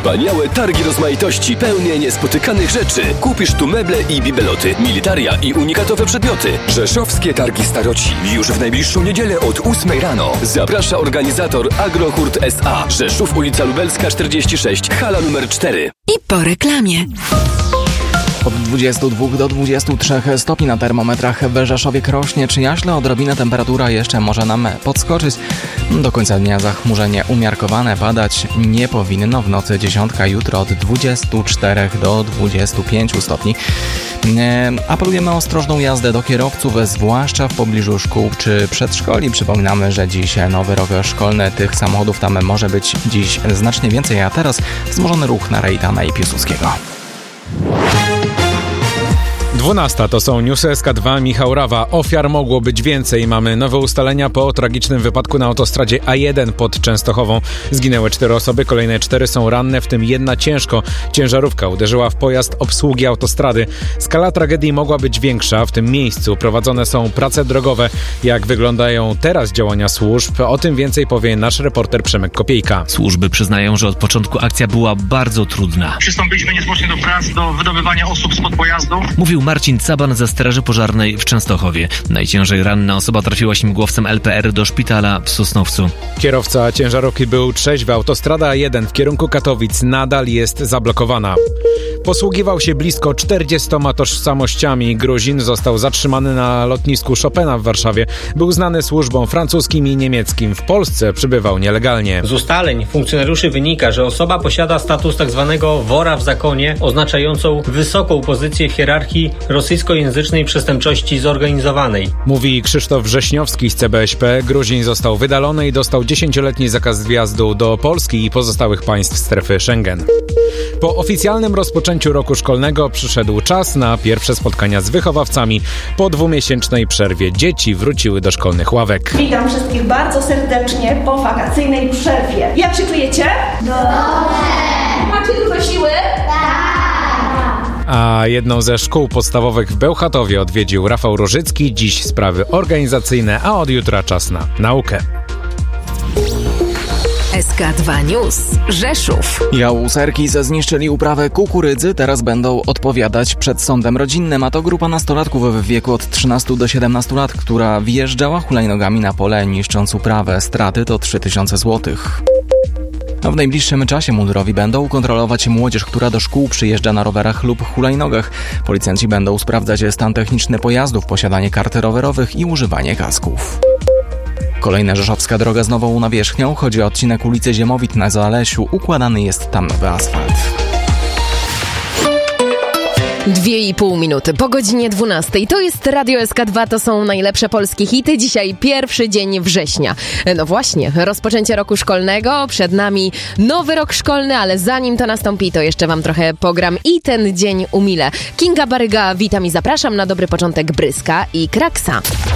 Wspaniałe targi rozmaitości, pełne niespotykanych rzeczy. Kupisz tu meble i bibeloty, militaria i unikatowe przedmioty. Rzeszowskie Targi Staroci. Już w najbliższą niedzielę od 8 rano. Zaprasza organizator Agrohurt S.A. Rzeszów, ulica Lubelska 46, hala numer 4. I po reklamie. Od 22 do 23 stopni na termometrach w Rzeszowie, Krośnie czy Jaśle. Odrobinę temperatura jeszcze może nam podskoczyć. Do końca dnia zachmurzenie umiarkowane, padać nie powinno. W nocy dziesiątka, jutro od 24 do 25 stopni. Apelujemy o ostrożną jazdę do kierowców, zwłaszcza w pobliżu szkół czy przedszkoli. Przypominamy, że dziś nowy rok szkolny. Tych samochodów tam może być dziś znacznie więcej, a teraz wzmożony ruch na Rejtana i Piłsudskiego. 12 to są newsy SK2, Michał Rawa. Ofiar mogło być więcej. Mamy nowe ustalenia po tragicznym wypadku na autostradzie A1 pod Częstochową. Zginęły 4 osoby, kolejne 4 są ranne, w tym 1 ciężko. Ciężarówka uderzyła w pojazd obsługi autostrady. Skala tragedii mogła być większa. W tym miejscu prowadzone są prace drogowe. Jak wyglądają teraz działania służb? O tym więcej powie nasz reporter Przemek Kopiejka. Służby przyznają, że od początku akcja była bardzo trudna. Przystąpiliśmy niezwłocznie do prac, do wydobywania osób spod pojazdu. Mówił Marcin Caban ze Straży Pożarnej w Częstochowie. Najciężej ranna osoba trafiła śmigłowcem LPR do szpitala w Sosnowcu. Kierowca ciężarówki był trzeźwy. Autostrada A1 w kierunku Katowic nadal jest zablokowana. Posługiwał się blisko 40 tożsamościami. Gruzin został zatrzymany na lotnisku Chopina w Warszawie. Był znany służbom francuskim i niemieckim. W Polsce przybywał nielegalnie. Z ustaleń funkcjonariuszy wynika, że osoba posiada status tzw. wora w zakonie, oznaczającą wysoką pozycję w hierarchii rosyjskojęzycznej przestępczości zorganizowanej. Mówi Krzysztof Wrześniowski z CBŚP. Gruzin został wydalony i dostał 10-letni zakaz wjazdu do Polski i pozostałych państw strefy Schengen. Po oficjalnym rozpoczęciu roku szkolnego przyszedł czas na pierwsze spotkania z wychowawcami. Po 2-miesięcznej przerwie dzieci wróciły do szkolnych ławek. Witam wszystkich bardzo serdecznie po wakacyjnej przerwie. Jak się czujecie? Dobrze! Macie dużo siły? A jedną ze szkół podstawowych w Bełchatowie odwiedził Rafał Rożycki. Dziś sprawy organizacyjne, a od jutra czas na naukę. SK2 News. Rzeszów. Jałuserki zniszczyli uprawę kukurydzy, teraz będą odpowiadać przed sądem rodzinnym, a to grupa nastolatków w wieku od 13 do 17 lat, która wjeżdżała hulajnogami na pole, niszcząc uprawę. Straty to 3000 zł. W najbliższym czasie mundurowi będą kontrolować młodzież, która do szkół przyjeżdża na rowerach lub hulajnogach. Policjanci będą sprawdzać stan techniczny pojazdów, posiadanie kart rowerowych i używanie kasków. Kolejna rzeszowska droga z nową nawierzchnią. Chodzi o odcinek ulicy Ziemowit na Zalesiu. Układany jest tam nowy asfalt. 2,5 minuty po godzinie 12. To jest Radio SK2, to są najlepsze polskie hity. Dzisiaj pierwszy dzień września. No właśnie, rozpoczęcie roku szkolnego. Przed nami nowy rok szkolny, ale zanim to nastąpi, to jeszcze wam trochę pogram i ten dzień umilę. Kinga Baryga, witam i zapraszam na dobry początek Bryska i Kraksa.